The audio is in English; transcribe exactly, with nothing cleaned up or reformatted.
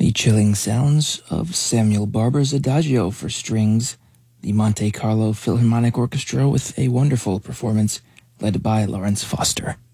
The chilling sounds of Samuel Barber's Adagio for strings, the Monte Carlo Philharmonic Orchestra with a wonderful performance led by Lawrence Foster.